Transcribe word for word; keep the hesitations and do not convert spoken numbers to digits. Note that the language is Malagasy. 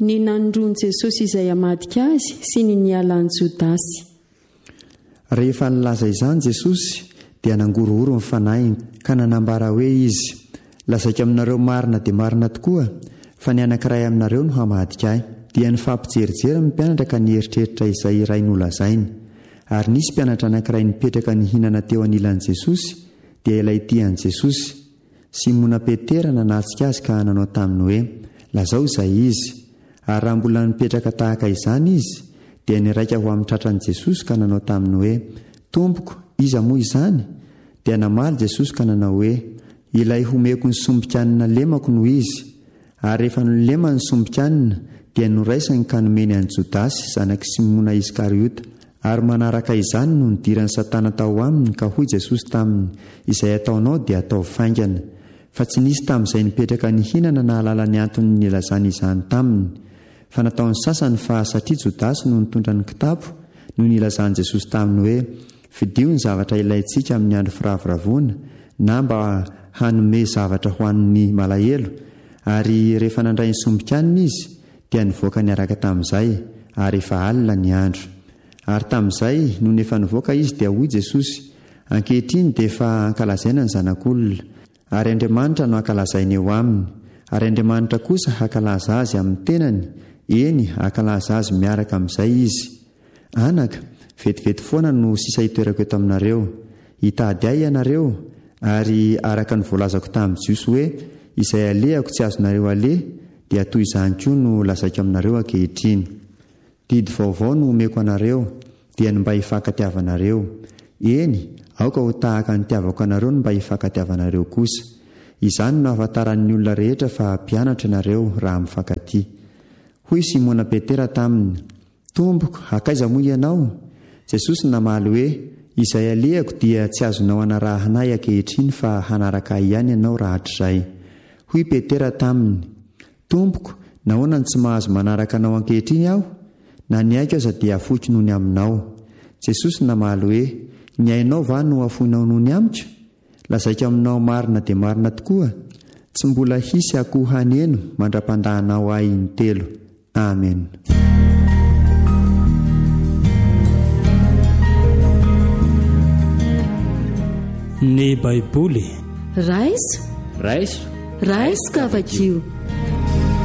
ny nandroany Jesosy izay hamadika azy sy ny nialany Jodasy. Rehefa nilaza izany Jesosy dia nangorohoro ny fanahy ka nanambara hoe izy: lazaiko aminareo marina dia marina tokoa fa ny anankiray aminareo no hamadika ahy. Dia nifampijerijery ny mpianatra ka nieritreritra izay iray nolazainy. Ary nisy mpianatra anankiray nipetraka nihinana teo anilan'i Jesosy dia ilay tian'i Jesosy. Simona Petera nanatsika azy ka nanao taminy hoe: lazao izay izy. Ary raha mbola nipetraka tahaka izany izy dia niraika ho amin'ny tratran'i Jesosy ka nanao taminy hoe: Tompoko, iza moa izany? Dia namaly Jesosy ka nanao hoe: ilay homeko ny sombikanina lemako no izy. Ary rehefa nolema ny sombikanina dia noraisany ka nomeny an'i Jodasy zanaky Simona Iskariota. Ary manaraka izany no nidiran'ny Satana tao aminy ka hoy Jesosy taminy: izay ataonao dia atao faingana. Fa tsy nisy tamin'izay nipetraka nihinana nahalala ny antony nilazany izany taminy. Fa nataon'ny sasany fa satria Jodasy no nitondra ny kitapo no nilazany Jesosy taminy hoe: fidio ny zavatra ilaintsika amin'ny andro firavoravona na mba hanome zavatra ho an'ny malahelo. Ary rehefa nandray ny sombikanina izy dia nivoaka niaraka tamin'izay ary efa alina ny andro. Ary tamin'izay no nefa nivoaka izy dia hoy Jesosy: ankehitriny dia efa ankalazaina ny zanak'olona, ary Andriamanitra no ankalazainy eo aminy. Ary Andriamanitra kosa ankalaza azy amin'ny tenany, eny ankalaza azy miaraka amin'izay izy. Anaka, vetivety foana no sisa hitoerako eto aminareo. Hitady ahy ianareo, ary araka ny voalazako tamin'ny Jiosy hoe: izay alehako tsy azonareo aleha, dia toy izany koa no lazaiko aminareo ankehitriny. Didy vaovao no omeko anareo, dia ny mba hifankatiavanareo. Eny, aoka ho tahaka ny tiavako anareo ny mba hifankatiavanareo kosa. Izany no ahafantaran'ny olona rehetra fa mpianatra ianareo raha mifankatia. Hoy Simona Petera taminy: Tompoko, akaiza moa ianao? Jesosy namaly hoe: izay alehako dia tsy azonao anarahanay ankehitriny fa hanaraka ahy ihany ianao rahatr'izay. Hoy Petera taminy: Tompoko, nahoana ny tsy mahazo manaraka anao ankehitriny aho? Na ny aiko aza dia afoky noho ny aminao. Jesosy namaly hoe: ny ainao va no afoinao noho ny amiko? Lazaiko aminao marina dia marina tokoa, tsy mbola hisy akoho haneno mandra-pandahanao ahy intelo. Amen. Ny Baiboly. Raiso. Raiso. Raiso kavakio.